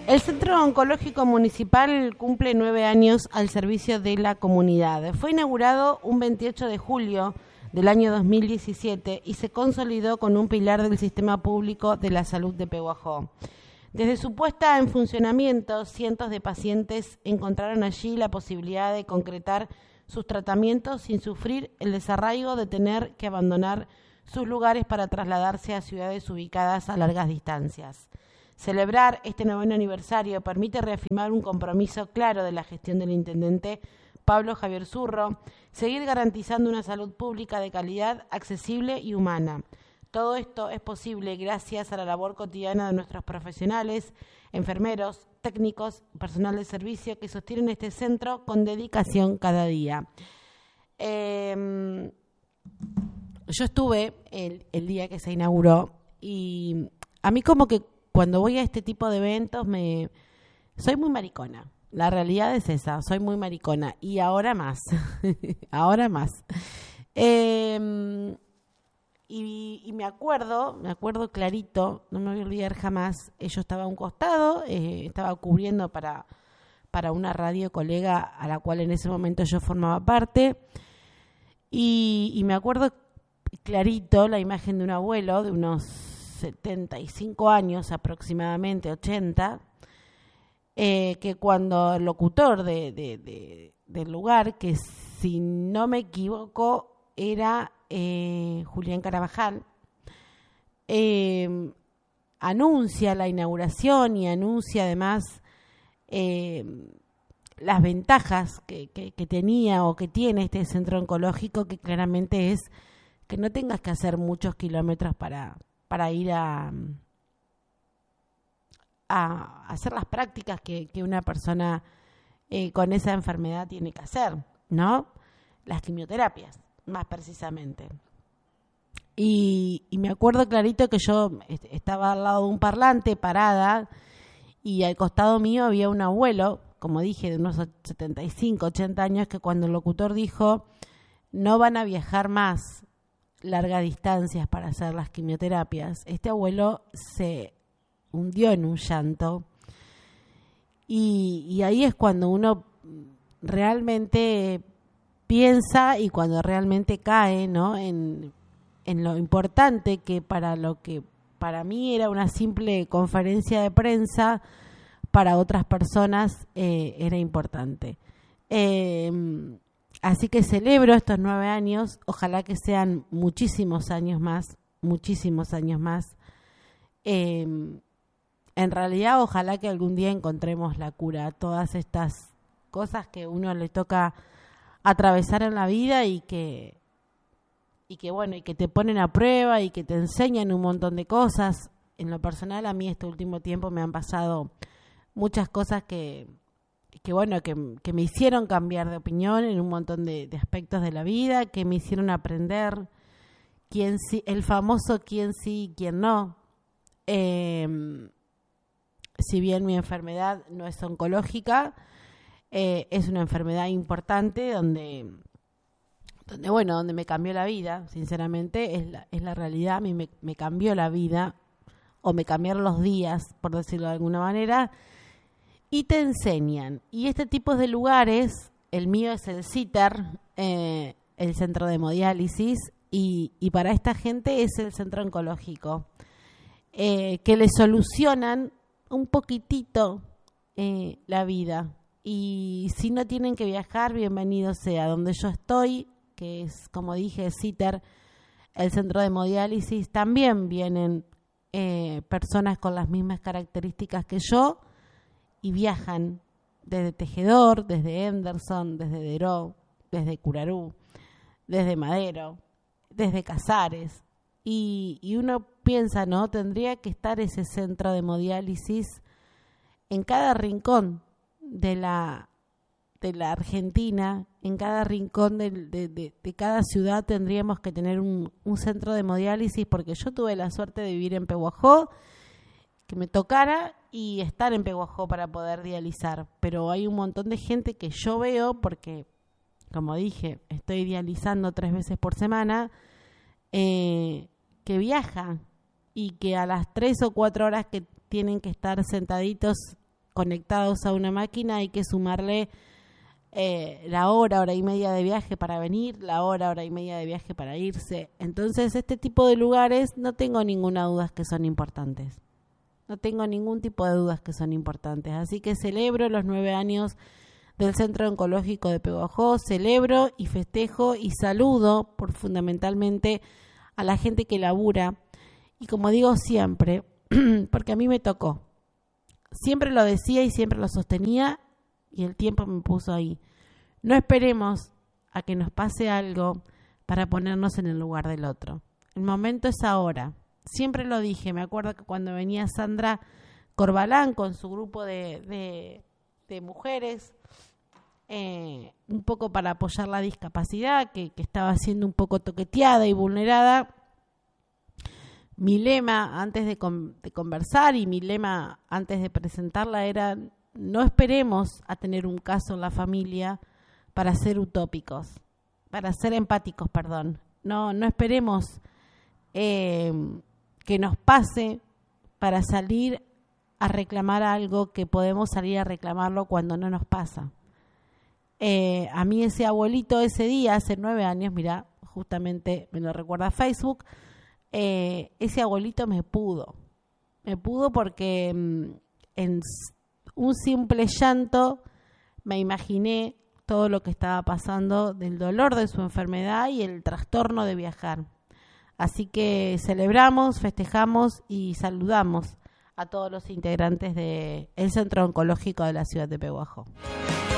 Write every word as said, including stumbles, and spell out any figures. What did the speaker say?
El Centro Oncológico Municipal cumple nueve años al servicio de la comunidad. Fue inaugurado un veintiocho de julio del año dos mil diecisiete y se consolidó con un pilar del sistema público de la salud de Pehuajó. Desde su puesta en funcionamiento, cientos de pacientes encontraron allí la posibilidad de concretar sus tratamientos sin sufrir el desarraigo de tener que abandonar sus lugares para trasladarse a ciudades ubicadas a largas distancias. Celebrar este noveno aniversario permite reafirmar un compromiso claro de la gestión del intendente Pablo Javier Zurro, seguir garantizando una salud pública de calidad, accesible y humana. Todo esto es posible gracias a la labor cotidiana de nuestros profesionales, enfermeros, técnicos, personal de servicio que sostienen este centro con dedicación cada día. Eh, yo estuve el, el día que se inauguró y a mí como que cuando voy a este tipo de eventos me soy muy maricona. La realidad es esa, soy muy maricona y ahora más, ahora más. Eh, y, y me acuerdo, me acuerdo clarito, no me voy a olvidar jamás. Yo estaba a un costado, eh, estaba cubriendo para para una radio colega a la cual en ese momento yo formaba parte y, y me acuerdo clarito la imagen de un abuelo de unos setenta y cinco años aproximadamente, ochenta, eh, que cuando el locutor de, de, de, del lugar, que si no me equivoco era eh, Julián Carabajal, eh, anuncia la inauguración y anuncia además eh, las ventajas que, que, que tenía o que tiene este centro oncológico, que claramente es que no tengas que hacer muchos kilómetros para para ir a, a hacer las prácticas que, que una persona eh, con esa enfermedad tiene que hacer, ¿no? Las quimioterapias, más precisamente. Y, y me acuerdo clarito que yo estaba al lado de un parlante, parada, y al costado mío había un abuelo, como dije, de unos setenta y cinco, ochenta años, que cuando el locutor dijo, no van a viajar más largas distancias para hacer las quimioterapias, este abuelo se hundió en un llanto y, y ahí es cuando uno realmente piensa y cuando realmente cae, ¿no? en, en lo importante que para lo que para mí era una simple conferencia de prensa, para otras personas eh, era importante. Eh, Así que celebro estos nueve años, ojalá que sean muchísimos años más, muchísimos años más. Eh, en realidad, ojalá que algún día encontremos la cura a todas estas cosas que uno le toca atravesar en la vida y que, y que bueno, y que te ponen a prueba y que te enseñan un montón de cosas. En lo personal, a mí este último tiempo me han pasado muchas cosas que... que bueno, que, que me hicieron cambiar de opinión en un montón de, de aspectos de la vida, que me hicieron aprender quién sí, el famoso quién sí y quién no. Eh, si bien mi enfermedad no es oncológica, eh, es una enfermedad importante donde, donde, bueno, donde me cambió la vida, sinceramente, es la, es la realidad, a mí me, me cambió la vida, o me cambiaron los días, por decirlo de alguna manera, y te enseñan. Y este tipo de lugares, el mío es el C I T E R, eh, el centro de hemodiálisis, y, y para esta gente es el centro oncológico, eh, que le solucionan un poquitito eh, la vida. Y si no tienen que viajar, bienvenido sea. Donde yo estoy, que es, como dije, C I T E R, el centro de hemodiálisis, también vienen eh, personas con las mismas características que yo, y viajan desde Tejedor, desde Henderson, desde Deró, desde Curarú, desde Madero, desde Casares. Y, y uno piensa, ¿no? Tendría que estar ese centro de hemodiálisis en cada rincón de la, de la Argentina, en cada rincón de, de, de, de cada ciudad tendríamos que tener un, un centro de hemodiálisis, porque yo tuve la suerte de vivir en Pehuajó, que me tocara y estar en Pehuajó para poder dializar, pero hay un montón de gente que yo veo, porque como dije, estoy dializando tres veces por semana, eh, que viaja y que a las tres o cuatro horas que tienen que estar sentaditos conectados a una máquina, hay que sumarle eh, la hora, hora y media de viaje para venir, la hora, hora y media de viaje para irse. Entonces, este tipo de lugares no tengo ninguna duda que son importantes. No tengo ningún tipo de dudas que son importantes. Así que celebro los nueve años del Centro Oncológico de Pehuajó, celebro y festejo y saludo por fundamentalmente a la gente que labura. Y como digo siempre, porque a mí me tocó, siempre lo decía y siempre lo sostenía y el tiempo me puso ahí. No esperemos a que nos pase algo para ponernos en el lugar del otro. El momento es ahora. Siempre lo dije, me acuerdo que cuando venía Sandra Corbalán con su grupo de, de, de mujeres, eh, un poco para apoyar la discapacidad, que, que estaba siendo un poco toqueteada y vulnerada, mi lema antes de, con, de conversar y mi lema antes de presentarla era: no esperemos a tener un caso en la familia para ser utópicos, para ser empáticos, perdón. No, no esperemos eh, que nos pase para salir a reclamar algo que podemos salir a reclamarlo cuando no nos pasa. Eh, a mí ese abuelito ese día, hace nueve años, mira, justamente me lo recuerda Facebook, eh, ese abuelito me pudo. Me pudo porque mm, en un simple llanto me imaginé todo lo que estaba pasando, del dolor de su enfermedad y el trastorno de viajar. Así que celebramos, festejamos y saludamos a todos los integrantes del Centro Oncológico de la ciudad de Pehuajó.